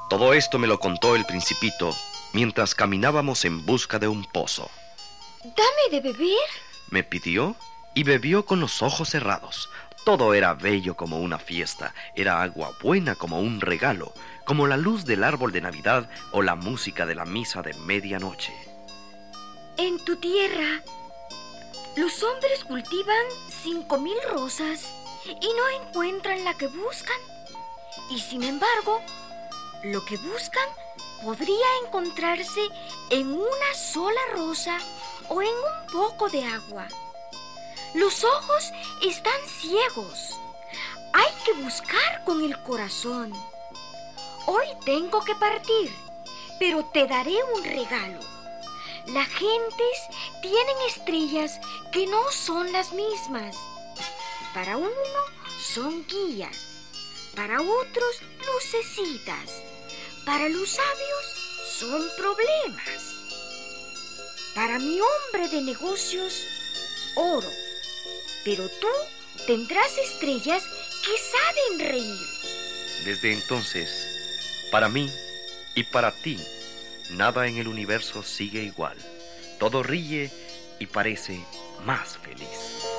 Todo esto me lo contó el Principito mientras caminábamos en busca de un pozo. Dame de beber. Me pidió y bebió con los ojos cerrados. Todo era bello como una fiesta, era agua buena como un regalo, como la luz del árbol de Navidad o la música de la misa de medianoche. En tu tierra, los hombres cultivan 5,000 rosas y no encuentran la que buscan. Y sin embargo, lo que buscan podría encontrarse en una sola rosa o en un poco de agua. Los ojos están ciegos. Hay que buscar con el corazón. Hoy tengo que partir, pero te daré un regalo. Las gentes tienen estrellas que no son las mismas. Para uno son guías, para otros lucecitas, para los sabios son problemas. Para mi hombre de negocios, oro. Pero tú tendrás estrellas que saben reír. Desde entonces, para mí y para ti, nada en el universo sigue igual. Todo ríe y parece más feliz.